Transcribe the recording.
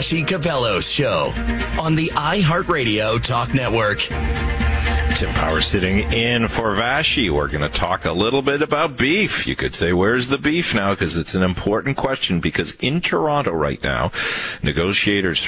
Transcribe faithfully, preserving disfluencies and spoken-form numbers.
Vassy Cabello's show on the iHeartRadio Talk Network. Tim Power sitting in for Vassy. We're going to talk a little bit about beef. You could say, where's the beef now? Because it's an important question, because in Toronto right now, negotiators